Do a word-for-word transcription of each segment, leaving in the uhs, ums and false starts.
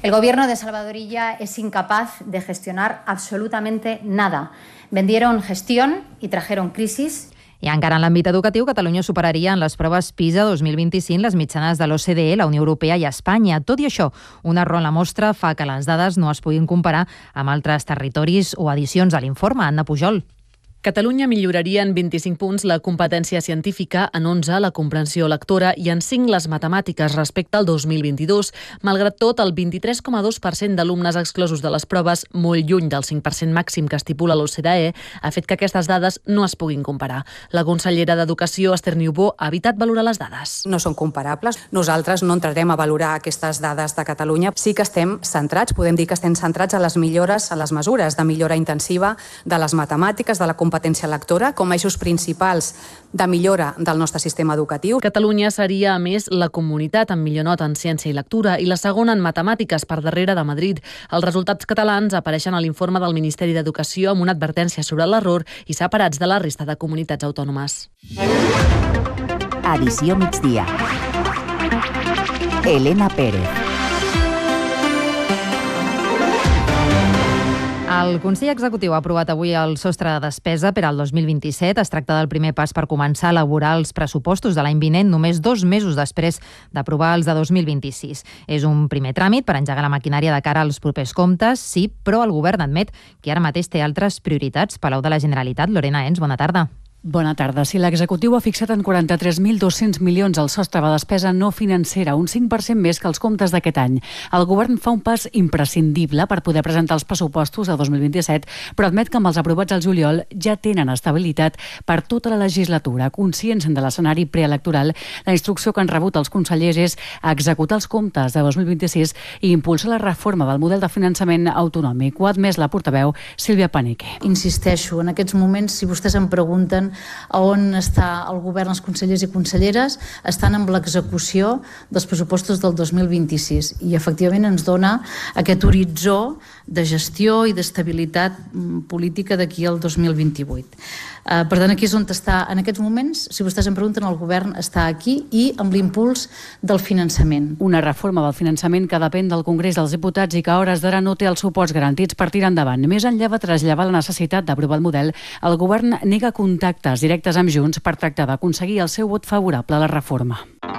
El gobierno de Salvador Illa es incapaz de gestionar absolutamente nada. Vendieron gestión y trajeron crisis. I encara en l'àmbit educatiu, Catalunya superaria en les proves PISA dos mil vint-i-cinc les mitjanes de l'O C D E, la Unió Europea i Espanya. Tot i això, un error en la mostra fa que les dades no es puguin comparar amb altres territoris o edicions de l'informe. Anna Pujol. Catalunya milloraria en vint-i-cinc punts la competència científica, en onze la comprensió lectora i en cinc les matemàtiques respecte al dos mil vint-i-dos. Malgrat tot, el vint-i-tres coma dos per cent d'alumnes exclosos de les proves, molt lluny del cinc per cent màxim que estipula l'O C D E, ha fet que aquestes dades no es puguin comparar. La consellera d'Educació, Esther Niubó, ha evitat valorar les dades. No són comparables. Nosaltres no entrarem a valorar aquestes dades de Catalunya. Sí que estem centrats, podem dir que estem centrats a les millores, a les mesures de millora intensiva de les matemàtiques, de la competència competència lectora com a eixos principals de millora del nostre sistema educatiu. Catalunya seria, a més, la comunitat amb millor nota en ciència i lectura i la segona en matemàtiques, per darrere de Madrid. Els resultats catalans apareixen a l'informe del Ministeri d'Educació amb una advertència sobre l'error i separats de la resta de comunitats autònomes. Edició migdia. Elena Pérez. El Consell Executiu ha aprovat avui el sostre de despesa per al dos mil vint-i-set. Es tracta del primer pas per començar a elaborar els pressupostos de l'any vinent, només dos mesos després d'aprovar els de dos mil vint-i-sis. És un primer tràmit per engegar la maquinària de cara als propers comptes, sí, però el govern admet que ara mateix té altres prioritats. Palau de la Generalitat, Lorena Ens, bona tarda. Bona tarda. Si l'executiu ha fixat en quaranta-tres mil dos-cents milions el sostre de despesa no financera, un cinc per cent més que els comptes d'aquest any, el govern fa un pas imprescindible per poder presentar els pressupostos de dos mil vint-i-set, però admet que amb els aprovats al juliol ja tenen estabilitat per tota la legislatura. Conscients de l'escenari preelectoral, la instrucció que han rebut els consellers és executar els comptes de dos mil vint-i-sis i impulsar la reforma del model de finançament autonòmic. Ho ha admès la portaveu Sílvia Paneque. Insisteixo, en aquests moments, si vostès em pregunten a on està el govern, els consellers i conselleres, estan amb l'execució dels pressupostos del dos mil vint-i-sis i efectivament ens dona aquest horitzó de gestió i d'estabilitat política d'aquí al dos mil vint-i-vuit. Uh, per tant, aquí és on està, en aquests moments, si vostès em pregunten, el govern està aquí i amb l'impuls del finançament. Una reforma del finançament que depèn del Congrés dels Diputats i que a hores d'ara no té els suports garantits per tirar endavant. Més enllà de traslladar la necessitat d'aprovar el model, el govern nega contactes directes amb Junts per tractar d'aconseguir el seu vot favorable a la reforma.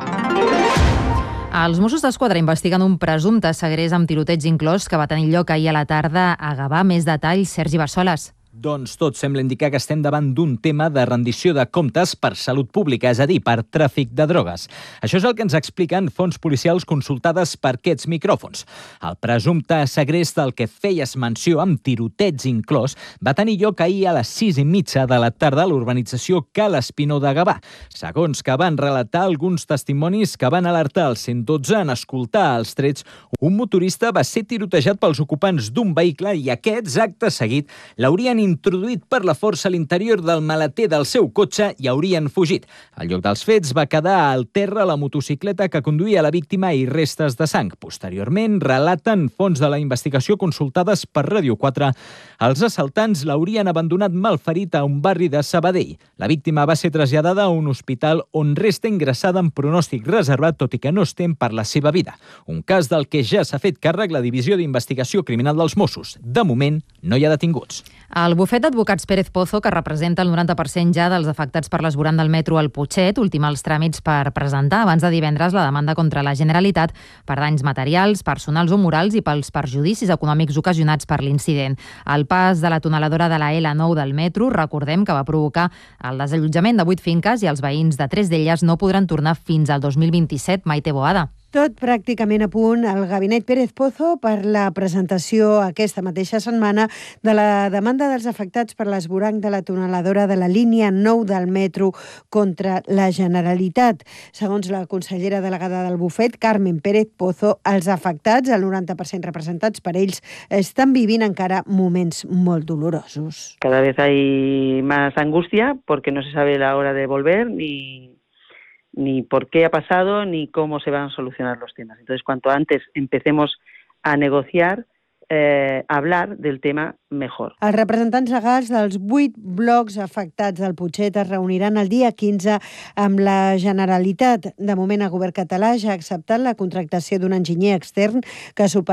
Els Mossos d'Esquadra investiguen un presumpte segrest amb tiroteig inclòs que va tenir lloc ahir a la tarda a Gavà. Més detalls, Sergi Bassoles. Doncs tot sembla indicar que estem davant d'un tema de rendició de comptes per salut pública, és a dir, per tràfic de drogues. Això és el que ens expliquen fonts policials consultades per aquests micròfons. El presumpte segrest del que feies menció, amb tiroteig inclòs, va tenir lloc ahir a les sis i mitja de la tarda a l'urbanització Cal Espinó de Gavà. Segons que van relatar alguns testimonis que van alertar el cent dotze en escoltar els trets, un motorista va ser tirotejat pels ocupants d'un vehicle i aquests, acte seguit, l'haurien introduït per la força a l'interior del maleter del seu cotxe i haurien fugit. Al lloc dels fets va quedar al terra la motocicleta que conduïa la víctima i restes de sang. Posteriorment, relaten fonts de la investigació consultades per Ràdio quatre, els assaltants l'haurien abandonat malferit a un barri de Sabadell. La víctima va ser traslladada a un hospital on resta ingressada en pronòstic reservat, tot i que no es tem per la seva vida. Un cas del que ja s'ha fet càrrec la Divisió d'Investigació Criminal dels Mossos. De moment, no hi ha detinguts. El bufet d'advocats Pérez Pozo, que representa el noranta per cent ja dels afectats per l'esborant del metro al Putxet, ultima els tràmits per presentar abans de divendres la demanda contra la Generalitat per danys materials, personals o morals i pels perjudicis econòmics ocasionats per l'incident. El pas de la tuneladora de la L nou del metro, recordem que va provocar el desallotjament de vuit finques i els veïns de tres d'elles no podran tornar fins al dos mil vint-i-set. Maite Boada. Tot pràcticament a punt al gabinet Pérez Pozo per la presentació aquesta mateixa setmana de la demanda dels afectats per l'esvoranc de la tuneladora de la línia nou del metro contra la Generalitat. Segons la consellera delegada del bufet, Carmen Pérez Pozo, els afectats, el noranta per cent representats per ells, estan vivint encara moments molt dolorosos. Cada vez hay más angustia porque no se sabe la hora de volver ni ni por qué ha pasado, ni cómo se van a solucionar los temas. Entonces, cuanto antes empecemos a negociar, eh, hablar del tema mejor. Els representants legals dels vuit blocs afectats al Putxet es reuniran el dia quinze amb la Generalitat. De moment, el govern català ja ha acceptat la contractació d'un enginyer extern que